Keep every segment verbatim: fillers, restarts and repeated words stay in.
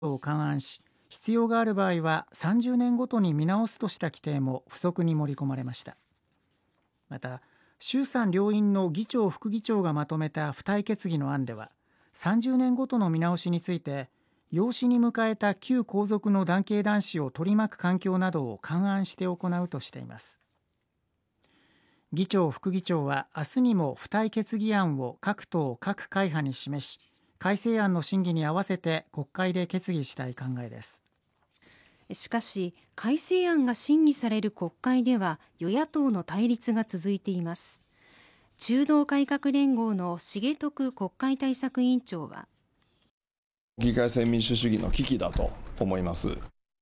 を勘案し、必要がある場合はさんじゅうねんごとに見直すとした規定も付則に盛り込まれました。また、衆参両院の議長副議長がまとめた付帯決議の案では、さんじゅうねんごとの見直しについて、養子に迎えた旧皇族の男系男子を取り巻く環境などを勘案して行うとしています。議長副議長は明日にも付帯決議案を各党各会派に示し、改正案の審議に合わせて国会で決議したい考えです。 しかし、改正案が審議される国会では与野党の対立が続いています。中道改革連合の重徳国会対策委員長は、 議会制民主主義の危機だと思います。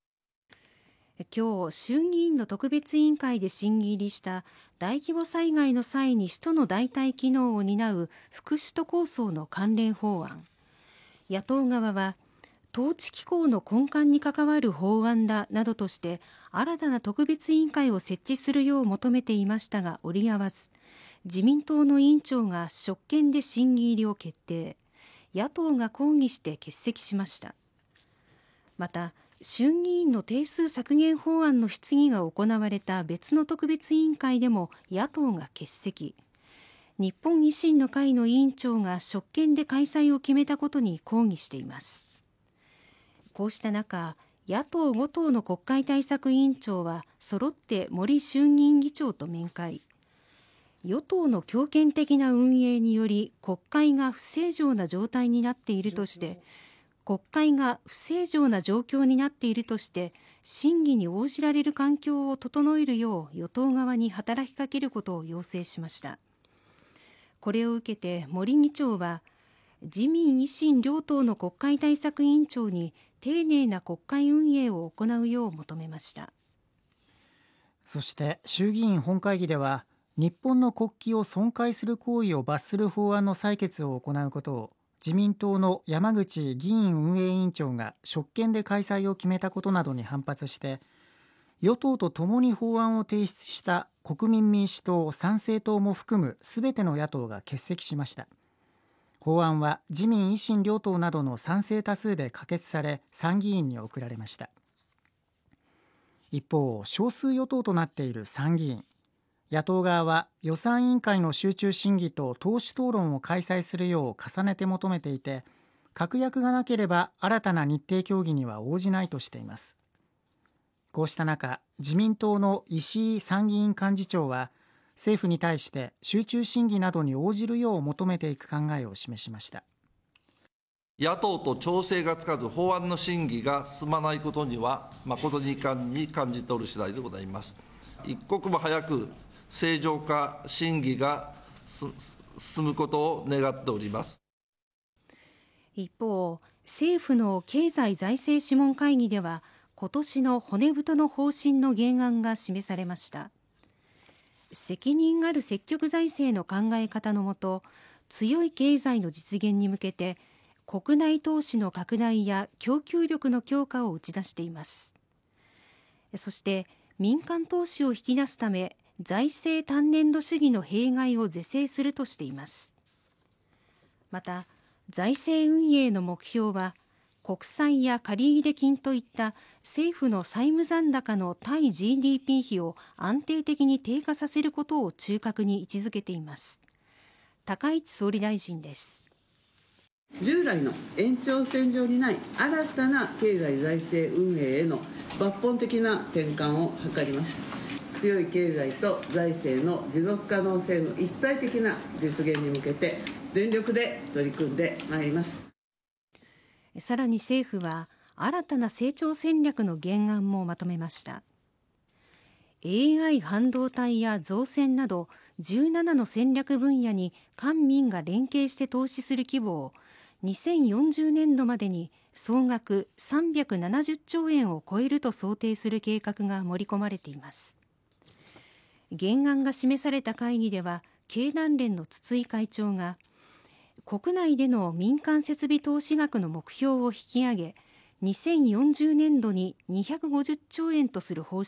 今日、衆議院の特別委員会で審議入りした大規模災害の際に首都の代替機能を担う副首都構想の関連法案。野党側は、統治機構の根幹に関わる法案だなどとして新たな特別委員会を設置するよう求めていましたが折り合わず、自民党の委員長が職権で審議入りを決定。野党が抗議して欠席しました。また、衆議院の定数削減法案の質疑が行われた別の特別委員会でも野党が欠席。日本維新の会の委員長が職権で開催を決めたことに抗議しています。こうした中、野党ご党の国会対策委員長は揃って森衆議院議長と面会。与党の強権的な運営により国会が不正常な状態になっているとして国会が不正常な状況になっているとして審議に応じられる環境を整えるよう与党側に働きかけることを要請しました。これを受けて森議長は、自民維新両党の国会対策委員長に丁寧な国会運営を行うよう求めました。 そして衆議院本会議では、日本の国旗を損壊する行為を罰する法案の採決を行うことを自民党の山口議院運営委員長が職権で開催を決めたことなどに反発して、与党とともに法案を提出した国民民主党、参政党も含むすべての野党が欠席しました。法案は自民維新両党などの賛成多数で可決され、参議院に送られました。一方、少数与党となっている参議院、野党側は予算委員会の集中審議と党首討論を開催するよう重ねて求めていて、確約がなければ新たな日程協議には応じないとしています。こうした中、自民党の石井参議院幹事長は政府に対して集中審議などに応じるよう求めていく考えを示しました。 野党と調整がつかず法案の審議が進まないことには誠に遺憾に感じておる次第でございます。一刻も早く正常化審議が進むことを願っております。 一方、政府の経済財政諮問会議では今年の骨太の方針の原案が示されました。責任ある積極財政の考え方のもと、強い経済の実現に向けて国内投資の拡大や供給力の強化を打ち出しています。そして民間投資を引き出すため、財政単年度主義の弊害を是正するとしています。また、財政運営の目標は、国債や借入金といった政府の債務残高の対 ジーディーピー 比を安定的に低下させることを中核に位置づけています。高市総理大臣です。 従来の延長線上にない新たな経済財政運営への抜本的な転換を図ります。強い経済と財政の持続可能性の一体的な実現に向けて全力で取り組んでまいります。 さらに政府は新たな成長戦略の原案もまとめました。 エーアイ 半導体や造船などじゅうななの戦略分野に官民が連携して投資する規模をにせんよんじゅうねんどまでに総額さんびゃくななじゅっちょうえんを超えると想定する計画が盛り込まれています。原案が示された会議では、経団連の筒井会長が、国内での民間設備投資額の目標を引き上げ、にせんよんじゅうねんどににひゃくごじゅっちょうえんとする方